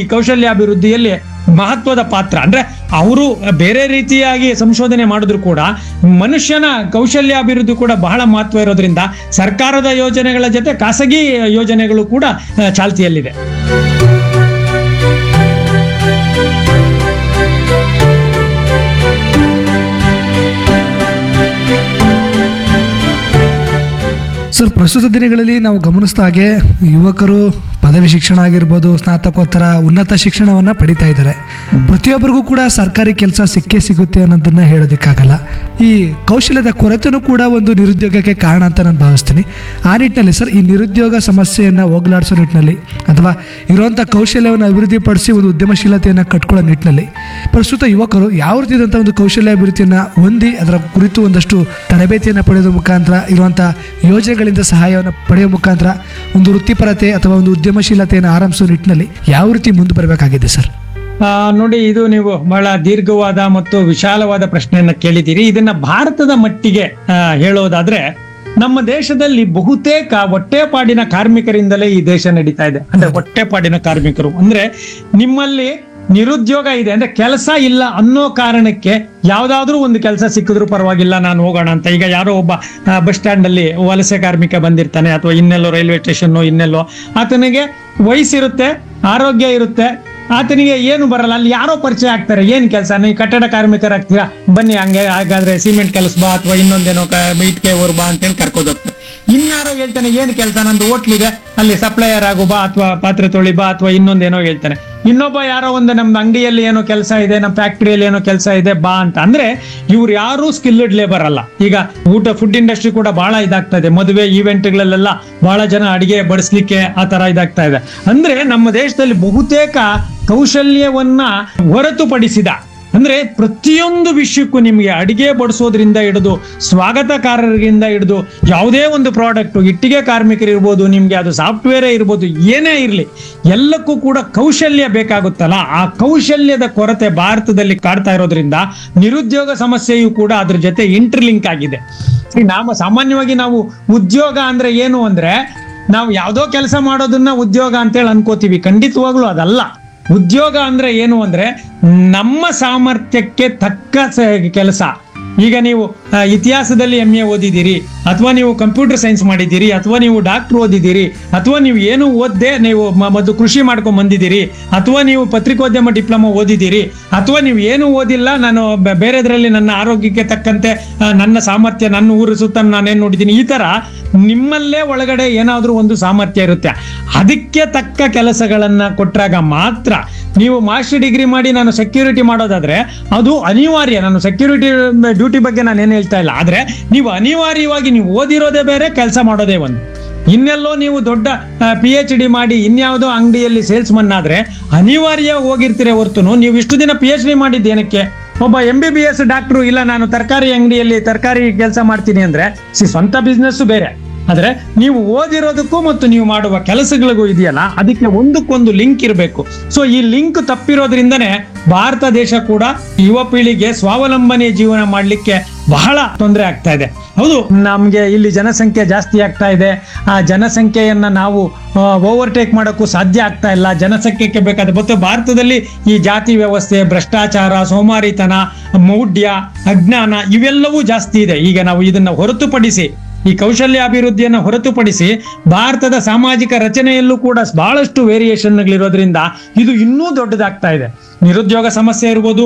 ಕೌಶಲ್ಯಾಭಿವೃದ್ಧಿಯಲ್ಲಿ ಮಹತ್ವದ ಪಾತ್ರ. ಅಂದ್ರೆ ಅವರು ಬೇರೆ ರೀತಿಯಾಗಿ ಸಂಶೋಧನೆ ಮಾಡಿದ್ರು ಕೂಡ ಮನುಷ್ಯನ ಕೌಶಲ್ಯಾಭಿವೃದ್ಧಿ ಕೂಡ ಬಹಳ ಮಹತ್ವ ಇರೋದ್ರಿಂದ ಸರ್ಕಾರದ ಯೋಜನೆಗಳ ಜೊತೆ ಖಾಸಗಿ ಯೋಜನೆಗಳು ಕೂಡ ಚಾಲ್ತಿಯಲ್ಲಿದೆ. ಸರ್, ಪ್ರಸ್ತುತ ದಿನಗಳಲ್ಲಿ ನಾವು ಗಮನಿಸಿದ ಹಾಗೆ ಯುವಕರು ಪದವಿ ಶಿಕ್ಷಣ ಆಗಿರ್ಬೋದು, ಸ್ನಾತಕೋತ್ತರ ಉನ್ನತ ಶಿಕ್ಷಣವನ್ನು ಪಡಿತಾ ಇದ್ದಾರೆ. ಪ್ರತಿಯೊಬ್ಬರಿಗೂ ಕೂಡ ಸರ್ಕಾರಿ ಕೆಲಸ ಸಿಕ್ಕೇ ಸಿಗುತ್ತೆ ಅನ್ನೋದನ್ನ ಹೇಳೋದಕ್ಕಾಗಲ್ಲ. ಈ ಕೌಶಲ್ಯದ ಕೊರತೆನೂ ಕೂಡ ಒಂದು ನಿರುದ್ಯೋಗಕ್ಕೆ ಕಾರಣ ಅಂತ ನಾನು ಭಾವಿಸ್ತೀನಿ. ಆ ನಿಟ್ಟಿನಲ್ಲಿ ಸರ್, ಈ ನಿರುದ್ಯೋಗ ಸಮಸ್ಯೆಯನ್ನು ಹೋಗಲಾಡಿಸೋ ನಿಟ್ಟಿನಲ್ಲಿ ಅಥವಾ ಇರುವಂಥ ಕೌಶಲ್ಯವನ್ನು ಅಭಿವೃದ್ಧಿಪಡಿಸಿ ಒಂದು ಉದ್ಯಮಶೀಲತೆಯನ್ನು ಕಟ್ಕೊಳ್ಳೋ ನಿಟ್ಟಿನಲ್ಲಿ ಪ್ರಸ್ತುತ ಯುವಕರು ಯಾವ ರೀತಿಯಾದಂಥ ಒಂದು ಕೌಶಲ್ಯಾಭಿವೃದ್ಧಿಯನ್ನು ಹೊಂದಿ ಅದರ ಕುರಿತು ಒಂದಷ್ಟು ತರಬೇತಿಯನ್ನು ಪಡೆಯೋದ್ರ ಮುಖಾಂತರ, ಇರುವಂಥ ಯೋಜನೆಗಳಿಂದ ಸಹಾಯವನ್ನು ಪಡೆಯುವ ಮುಖಾಂತರ ಒಂದು ವೃತ್ತಿಪರತೆ ಅಥವಾ ಒಂದು ಉದ್ಯಮಶೀಲತೆಯನ್ನು ಆರಂಭಿಸುವ ನಿಟ್ಟಿನಲ್ಲಿ ಯಾವ ರೀತಿ ಮುಂದೆ ಬರಬೇಕಾಗಿದೆ ಸರ್? ನೋಡಿ, ಇದು ನೀವು ಬಹಳ ದೀರ್ಘವಾದ ಮತ್ತು ವಿಶಾಲವಾದ ಪ್ರಶ್ನೆಯನ್ನ ಕೇಳಿದ್ದೀರಿ. ಇದನ್ನ ಭಾರತದ ಮಟ್ಟಿಗೆ ಹೇಳೋದಾದ್ರೆ, ನಮ್ಮ ದೇಶದಲ್ಲಿ ಬಹುತೇಕ ಹೊಟ್ಟೆಪಾಡಿನ ಕಾರ್ಮಿಕರಿಂದಲೇ ಈ ದೇಶ ನಡೀತಾ ಇದೆ. ಅಂದ್ರೆ ಹೊಟ್ಟೆಪಾಡಿನ ಕಾರ್ಮಿಕರು ಅಂದ್ರೆ ನಿಮ್ಮಲ್ಲಿ ನಿರುದ್ಯೋಗ ಇದೆ ಅಂದ್ರೆ ಕೆಲಸ ಇಲ್ಲ ಅನ್ನೋ ಕಾರಣಕ್ಕೆ ಯಾವ್ದಾದ್ರೂ ಒಂದು ಕೆಲಸ ಸಿಕ್ಕಿದ್ರು ಪರವಾಗಿಲ್ಲ, ನಾನು ಹೋಗೋಣ ಅಂತ. ಈಗ ಯಾರೋ ಒಬ್ಬ ಬಸ್ ಸ್ಟ್ಯಾಂಡ್ ಅಲ್ಲಿ ವಲಸೆ ಕಾರ್ಮಿಕ ಬಂದಿರ್ತಾನೆ, ಅಥವಾ ಇನ್ನೆಲ್ಲೋ ರೈಲ್ವೆ ಸ್ಟೇಷನ್ ಇನ್ನೆಲ್ಲೋ, ಆತನಿಗೆ ವಯಸ್ಸಿರುತ್ತೆ, ಆರೋಗ್ಯ ಇರುತ್ತೆ, ಆತನಿಗೆ ಏನು ಬರಲ್ಲ. ಅಲ್ಲಿ ಯಾರೋ ಪರಿಚಯ ಆಗ್ತಾರೆ, ಏನ್ ಕೆಲಸ, ನೀವು ಕಟ್ಟಡ ಕಾರ್ಮಿಕರಾಗ್ತೀರಾ, ಬನ್ನಿ ಹಂಗೆ, ಹಾಗಾದ್ರೆ ಸಿಮೆಂಟ್ ಕೆಲಸ ಬಾ, ಅಥವಾ ಇನ್ನೊಂದೇನೋ ಇಟ್ಕೆ ಓರ್ ಬಾ ಅಂತೇಳಿ ಕರ್ಕೋದೋಗ್ತಾರೆ. ಇನ್ಯಾರೋ ಹೇಳ್ತಾನೆ, ಏನ್ ಕೆಲಸ, ನಂದು ಹೋಟ್ಲಿದೆ, ಅಲ್ಲಿ ಸಪ್ಲೈಯರ್ ಆಗು ಬಾ, ಅಥವಾ ಪಾತ್ರೆ ತೊಳಿ ಬಾ, ಅಥವಾ ಇನ್ನೊಂದೇನೋ ಹೇಳ್ತಾನೆ. ಇನ್ನೊಬ್ಬ ಯಾರೋ ಒಂದು ನಮ್ದು ಅಂಗಡಿಯಲ್ಲಿ ಏನೋ ಕೆಲಸ ಇದೆ, ನಮ್ಮ ಫ್ಯಾಕ್ಟರಿಯಲ್ಲಿ ಏನೋ ಕೆಲಸ ಇದೆ ಬಾ ಅಂತ. ಅಂದ್ರೆ ಇವ್ರು ಯಾರು ಸ್ಕಿಲ್ಡ್ ಲೇಬರ್ ಅಲ್ಲ. ಈಗ ಫುಡ್ ಇಂಡಸ್ಟ್ರಿ ಕೂಡ ಬಹಳ ಇದಾಗ್ತಾ ಇದೆ. ಮದುವೆ ಈವೆಂಟ್ಗಳಲ್ಲೆಲ್ಲ ಬಹಳ ಜನ ಅಡಿಗೆ ಬಡಿಸ್ಲಿಕ್ಕೆ ಆ ತರ ಇದಾಗ್ತಾ ಇದೆ. ಅಂದ್ರೆ ನಮ್ಮ ದೇಶದಲ್ಲಿ ಬಹುತೇಕ ಕೌಶಲ್ಯವನ್ನ ಹೊರತುಪಡಿಸಿದ, ಅಂದ್ರೆ ಪ್ರತಿಯೊಂದು ವಿಷಯಕ್ಕೂ ನಿಮ್ಗೆ ಅಡಿಗೆ ಬಡಿಸೋದ್ರಿಂದ ಹಿಡಿದು ಸ್ವಾಗತಕಾರರಿಂದ ಹಿಡಿದು ಯಾವುದೇ ಒಂದು ಪ್ರಾಡಕ್ಟ್, ಇಟ್ಟಿಗೆ ಕಾರ್ಮಿಕರು ಇರ್ಬೋದು, ನಿಮ್ಗೆ ಅದು ಸಾಫ್ಟ್ವೇರೇ ಇರ್ಬೋದು, ಏನೇ ಇರಲಿ, ಎಲ್ಲಕ್ಕೂ ಕೂಡ ಕೌಶಲ್ಯ ಬೇಕಾಗುತ್ತಲ್ಲ. ಆ ಕೌಶಲ್ಯದ ಕೊರತೆ ಭಾರತದಲ್ಲಿ ಕಾಡ್ತಾ ಇರೋದ್ರಿಂದ ನಿರುದ್ಯೋಗ ಸಮಸ್ಯೆಯು ಕೂಡ ಅದ್ರ ಜೊತೆ ಇಂಟರ್ಲಿಂಕ್ ಆಗಿದೆ. ಸಾಮಾನ್ಯವಾಗಿ ನಾವು ಉದ್ಯೋಗ ಅಂದ್ರೆ ಏನು ಅಂದ್ರೆ, ನಾವು ಯಾವುದೋ ಕೆಲಸ ಮಾಡೋದನ್ನ ಉದ್ಯೋಗ ಅಂತೇಳಿ ಅನ್ಕೋತೀವಿ. ಖಂಡಿತವಾಗ್ಲೂ ಅದಲ್ಲ. ಉದ್ಯೋಗ ಅಂದ್ರೆ ಏನು ಅಂದ್ರೆ ನಮ್ಮ ಸಾಮರ್ಥ್ಯಕ್ಕೆ ತಕ್ಕ ಕೆಲಸ. ಈಗ ನೀವು ಇತಿಹಾಸದಲ್ಲಿ MA ಓದಿದ್ದೀರಿ, ಅಥವಾ ನೀವು ಕಂಪ್ಯೂಟರ್ ಸೈನ್ಸ್ ಮಾಡಿದ್ದೀರಿ, ಅಥವಾ ನೀವು ಡಾಕ್ಟರ್ ಓದಿದ್ದೀರಿ, ಅಥವಾ ನೀವು ಏನು ಓದ್ದೆ ನೀವು ಮೊದಲು ಕೃಷಿ ಮಾಡ್ಕೊಂಡ್ ಬಂದಿದ್ದೀರಿ, ಅಥವಾ ನೀವು ಪತ್ರಿಕೋದ್ಯಮ ಡಿಪ್ಲೊಮಾ ಓದಿದ್ದೀರಿ, ಅಥವಾ ನೀವು ಏನು ಓದಿಲ್ಲ, ನಾನು ಬೇರೆದ್ರಲ್ಲಿ ನನ್ನ ಆರೋಗ್ಯಕ್ಕೆ ತಕ್ಕಂತೆ ನನ್ನ ಸಾಮರ್ಥ್ಯ, ನನ್ನ ಊರು ಸುತ್ತ ನಾನೇನು ನೋಡಿದ್ದೀನಿ, ಈ ತರ ನಿಮ್ಮಲ್ಲೇ ಒಳಗಡೆ ಏನಾದ್ರೂ ಒಂದು ಸಾಮರ್ಥ್ಯ ಇರುತ್ತೆ. ಅದಕ್ಕೆ ತಕ್ಕ ಕೆಲಸಗಳನ್ನ ಕೊಟ್ಟಾಗ ಮಾತ್ರ. ನೀವು ಮಾಸ್ಟರ್ ಡಿಗ್ರಿ ಮಾಡಿ ನಾನು ಸೆಕ್ಯೂರಿಟಿ ಮಾಡೋದಾದ್ರೆ ಅದು ಅನಿವಾರ್ಯ. ನಾನು ಸೆಕ್ಯೂರಿಟಿ ಡ್ಯೂಟಿ ಬಗ್ಗೆ ನಾನು ಏನು ಹೇಳ್ತಾ ಇಲ್ಲ. ಆದ್ರೆ ನೀವು ಅನಿವಾರ್ಯವಾಗಿ ನೀವು ಓದಿರೋದೇ ಬೇರೆ, ಕೆಲಸ ಮಾಡೋದೇ ಒಂದು. ಇನ್ನೆಲ್ಲೋ ನೀವು ದೊಡ್ಡ PhD ಮಾಡಿ ಇನ್ಯಾವುದೋ ಅಂಗಡಿಯಲ್ಲಿ ಸೇಲ್ಸ್ಮನ್ ಆದ್ರೆ ಅನಿವಾರ್ಯ ಹೋಗಿರ್ತೀರ ಹೊರತು, ನೀವು ಇಷ್ಟು ದಿನ PhD ಮಾಡಿದ್ದೇನಕ್ಕೆ? ಒಬ್ಬ MBBS ಡಾಕ್ಟ್ರು, ಇಲ್ಲ ನಾನು ತರಕಾರಿ ಅಂಗಡಿಯಲ್ಲಿ ತರಕಾರಿ ಕೆಲಸ ಮಾಡ್ತೀನಿ ಅಂದ್ರೆ ಸ್ವಂತ ಬಿಸ್ನೆಸ್ ಬೇರೆ. ಆದ್ರೆ ನೀವು ಓದಿರೋದಕ್ಕೂ ಮತ್ತು ನೀವು ಮಾಡುವ ಕೆಲಸಗಳಿಗೂ ಇದೆಯಲ್ಲ, ಅದಕ್ಕೆ ಒಂದಕ್ಕೊಂದು ಲಿಂಕ್ ಇರಬೇಕು. ಸೊ ಈ ಲಿಂಕ್ ತಪ್ಪಿರೋದ್ರಿಂದನೇ ಭಾರತ ದೇಶ ಕೂಡ ಯುವ ಪೀಳಿಗೆ ಸ್ವಾವಲಂಬನೆ ಜೀವನ ಮಾಡ್ಲಿಕ್ಕೆ ಬಹಳ ತೊಂದರೆ ಆಗ್ತಾ ಇದೆ. ಹೌದು, ನಮ್ಗೆ ಇಲ್ಲಿ ಜನಸಂಖ್ಯೆ ಜಾಸ್ತಿ ಆಗ್ತಾ ಇದೆ. ಆ ಜನಸಂಖ್ಯೆಯನ್ನ ನಾವು ಓವರ್ಟೇಕ್ ಮಾಡೋಕ್ಕೂ ಸಾಧ್ಯ ಆಗ್ತಾ ಇಲ್ಲ. ಜನಸಂಖ್ಯೆಗೆ ಬೇಕಾದ ಮತ್ತು ಭಾರತದಲ್ಲಿ ಈ ಜಾತಿ ವ್ಯವಸ್ಥೆ, ಭ್ರಷ್ಟಾಚಾರ, ಸೋಮಾರಿತನ, ಮೌಢ್ಯ, ಅಜ್ಞಾನ ಇವೆಲ್ಲವೂ ಜಾಸ್ತಿ ಇದೆ. ಈಗ ನಾವು ಇದನ್ನ ಹೊರತುಪಡಿಸಿ, ಈ ಕೌಶಲ್ಯಾಭಿವೃದ್ಧಿಯನ್ನು ಹೊರತುಪಡಿಸಿ ಭಾರತದ ಸಾಮಾಜಿಕ ರಚನೆಯಲ್ಲೂ ಕೂಡ ಬಹಳಷ್ಟು ವೇರಿಯೇಷನ್ಗಳಿರೋದ್ರಿಂದ ಇದು ಇನ್ನೂ ದೊಡ್ಡದಾಗ್ತಾ ಇದೆ. ನಿರುದ್ಯೋಗ ಸಮಸ್ಯೆ ಇರ್ಬೋದು,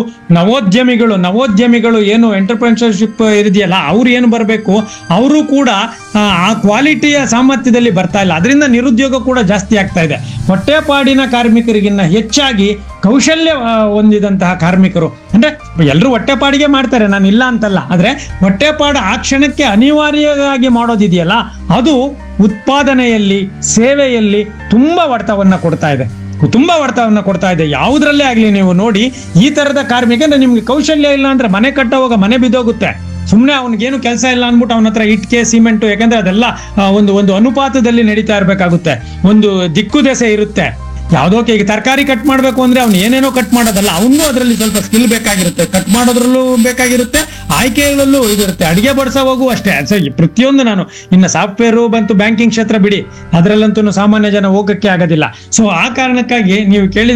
ನವೋದ್ಯಮಿಗಳು ಏನು ಎಂಟರ್ಪ್ರೆನ್ಯೂರ್ಶಿಪ್ ಇದೆಯಲ್ಲ, ಅವ್ರು ಏನು ಬರಬೇಕು, ಅವರು ಕೂಡ ಆ ಕ್ವಾಲಿಟಿಯ ಸಾಮರ್ಥ್ಯದಲ್ಲಿ ಬರ್ತಾ ಇಲ್ಲ. ಅದರಿಂದ ನಿರುದ್ಯೋಗ ಕೂಡ ಜಾಸ್ತಿ ಆಗ್ತಾ ಇದೆ. ಹೊಟ್ಟೆಪಾಡಿನ ಕಾರ್ಮಿಕರಿಗಿನ್ನ ಹೆಚ್ಚಾಗಿ ಕೌಶಲ್ಯ ಹೊಂದಿದಂತಹ ಕಾರ್ಮಿಕರು, ಅಂದ್ರೆ ಎಲ್ಲರೂ ಹೊಟ್ಟೆಪಾಡಿಗೆ ಮಾಡ್ತಾರೆ, ನಾನು ಇಲ್ಲ ಅಂತಲ್ಲ. ಆದ್ರೆ ಹೊಟ್ಟೆಪಾಡು ಆ ಕ್ಷಣಕ್ಕೆ ಅನಿವಾರ್ಯವಾಗಿ ಮಾಡೋದಿದೆಯಲ್ಲ, ಅದು ಉತ್ಪಾದನೆಯಲ್ಲಿ, ಸೇವೆಯಲ್ಲಿ ತುಂಬಾ ಹೊಡೆತವನ್ನ ಕೊಡ್ತಾ ಇದೆ. ಯಾವುದ್ರಲ್ಲೇ ಆಗ್ಲಿ ನೀವು ನೋಡಿ, ಈ ತರದ ಕಾರ್ಮಿಕ ಅಂದ್ರೆ ನಿಮ್ಗೆ ಕೌಶಲ್ಯ ಇಲ್ಲ ಅಂದ್ರೆ ಮನೆ ಕಟ್ಟೋವಾಗ ಮನೆ ಬಿದ್ದೋಗುತ್ತೆ. ಸುಮ್ಮನೆ ಅವನಿಗೇನು ಕೆಲಸ ಇಲ್ಲ ಅಂದ್ಬಿಟ್ಟು ಅವನ ಹತ್ರ ಇಟ್ಕೆ ಸಿಮೆಂಟು, ಯಾಕಂದ್ರೆ ಅದೆಲ್ಲ ಒಂದು ಅನುಪಾತದಲ್ಲಿ ನಡೀತಾ ಇರ್ಬೇಕಾಗುತ್ತೆ. ಒಂದು ದಿಕ್ಕು ದೆಸೆ ಇರುತ್ತೆ. ಯಾವುದೋ ಈಗ ತರಕಾರಿ ಕಟ್ ಮಾಡ್ಬೇಕು ಅಂದ್ರೆ ಅವ್ನು ಏನೇನೋ ಕಟ್ ಮಾಡೋದಲ್ಲ, ಅವನು ಅದರಲ್ಲಿ ಸ್ವಲ್ಪ ಸ್ಕಿಲ್ ಬೇಕಾಗಿರುತ್ತೆ, ಕಟ್ ಮಾಡೋದ್ರಲ್ಲೂ ಬೇಕಾಗಿರುತ್ತೆ, ಆಯ್ಕೆಗಳಲ್ಲೂ ಇದಿರುತ್ತೆ. ಅಡಿಗೆ ಬಡಿಸೋವಾಗೂ ಅಷ್ಟೇ. ಪ್ರತಿಯೊಂದು ನಾನು ಇನ್ನು ಸಾಫ್ಟ್ವೇರು ಬಂತು, ಬ್ಯಾಂಕಿಂಗ್ ಕ್ಷೇತ್ರ ಬಿಡಿ, ಅದರಲ್ಲಂತೂ ಸಾಮಾನ್ಯ ಜನ ಹೋಗಕ್ಕೆ ಆಗೋದಿಲ್ಲ. ಸೊ ಆ ಕಾರಣಕ್ಕಾಗಿ ನೀವು ಕೇಳಿದ